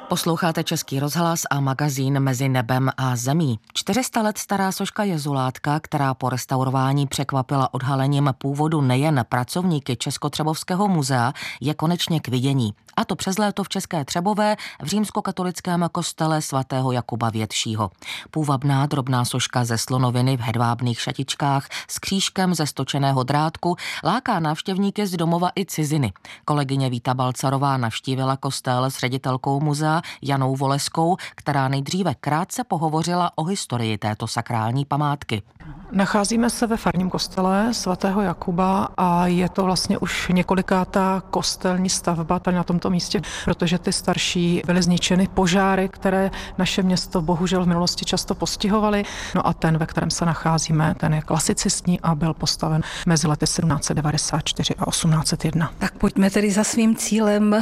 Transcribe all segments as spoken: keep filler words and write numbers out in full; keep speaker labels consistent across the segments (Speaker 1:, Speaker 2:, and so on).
Speaker 1: Posloucháte Český rozhlas a magazín Mezi nebem a zemí. čtyři sta let stará soška jezulátka, která po restaurování překvapila odhalením původu nejen pracovníky Českotřebovského muzea, je konečně k vidění. A to přes léto v České Třebové v římskokatolickém kostele svatého Jakuba Většího. Půvabná drobná soška ze slonoviny v hedvábných šatičkách s křížkem ze stočeného drátku láká návštěvníky z domova i ciziny. Kolegyně Víta Balcarová navštívila kostel s ředitelkou muzea Janou Voleskou, která nejdříve krátce pohovořila o historii této sakrální památky.
Speaker 2: Nacházíme se ve farním kostele svatého Jakuba a je to vlastně už několikátá kostelní stavba tady na tomto místě, protože ty starší byly zničeny požáry, které naše město bohužel v minulosti často postihovaly. No a ten, ve kterém se nacházíme, ten je klasicistní a byl postaven mezi lety sedmnáct set devadesát čtyři a osmnáct set jedna.
Speaker 3: Tak pojďme tedy za svým cílem.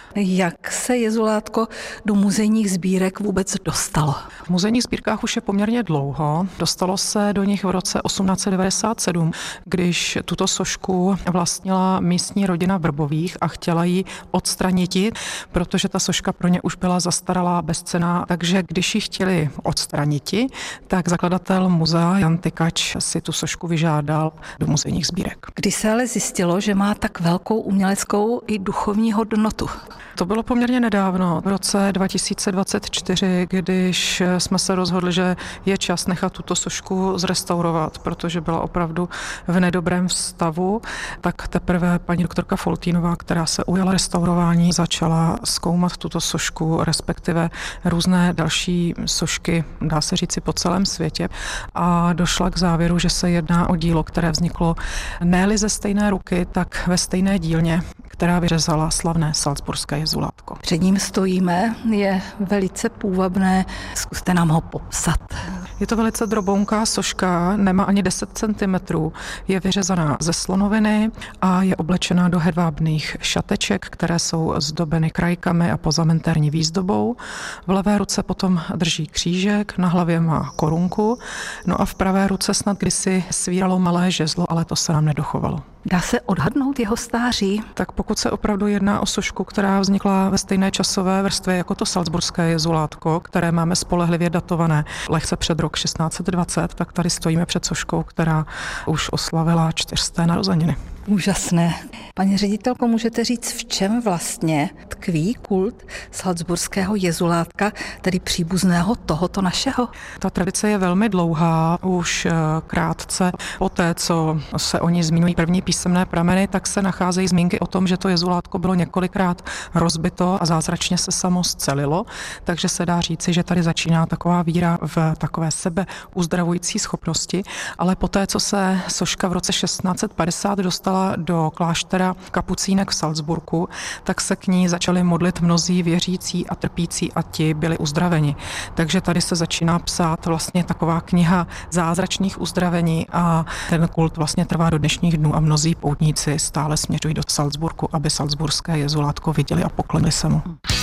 Speaker 3: Jak se jezulátko do muzejních sbírek vůbec dostalo?
Speaker 2: V muzejních sbírkách už je poměrně dlouho. Dostalo se do nich v roce osmnáct set devadesát sedm, když tuto sošku vlastnila místní rodina Vrbových a chtěla ji odstranit, protože ta soška pro ně už byla zastaralá, bezcenná, takže když ji chtěli odstranit, tak zakladatel muzea Jan Tykač si tu sošku vyžádal do muzejních sbírek.
Speaker 3: Kdy se ale zjistilo, že má tak velkou uměleckou i duchovní hodnotu?
Speaker 2: To bylo poměrně nedávno, v roce dva tisíce dvacet čtyři, když jsme se rozhodli, že je čas nechat tuto sošku zrestaurovat, protože byla opravdu v nedobrém stavu, tak teprve paní doktorka Foltínová, která se ujala restaurování, začala zkoumat tuto sošku, respektive různé další sošky, dá se říci po celém světě, a došla k závěru, že se jedná o dílo, které vzniklo ne-li ze stejné ruky, tak ve stejné dílně, která vyřezala slavné salzburské jezulátko.
Speaker 3: Před ním stojíme, je velice půvabné, zkuste nám ho popsat.
Speaker 2: Je to velice drobounká soška, nemá ani deset centimetrů, je vyřezaná ze slonoviny a je oblečená do hedvábných šateček, které jsou zdobeny krajkami a pozamentérní výzdobou. V levé ruce potom drží křížek, na hlavě má korunku, no a v pravé ruce snad kdysi svíralo malé žezlo, ale to se nám nedochovalo.
Speaker 3: Dá se odhadnout jeho stáří?
Speaker 2: Tak pokud se opravdu jedná o sošku, která vznikla ve stejné časové vrstvě jako to salzburské jezulátko, které máme spolehlivě datované lehce před rok šestnáct set dvacet, tak tady stojíme před soškou, která už oslavila čtyřsté narozeniny.
Speaker 3: Úžasné. Paní ředitelko, můžete říct, v čem vlastně tkví kult salzburského jezulátka, tedy příbuzného tohoto našeho?
Speaker 2: Ta tradice je velmi dlouhá, už krátce poté, co se o ní zmiňují první písemné prameny, tak se nacházejí zmínky o tom, že to jezulátko bylo několikrát rozbito a zázračně se samo scelilo, takže se dá říci, že tady začíná taková víra v takové sebeuzdravující schopnosti, ale poté, co se soška v roce šestnáct set padesát dostala do kláštera kapucínek v Salzburgu, tak se k ní začali modlit mnozí věřící a trpící a ti byli uzdraveni. Takže tady se začíná psát vlastně taková kniha zázračných uzdravení a ten kult vlastně trvá do dnešních dnů a mnozí poutníci stále směřují do Salzburgu, aby salzburské jezulátko viděli a poklonili se mu.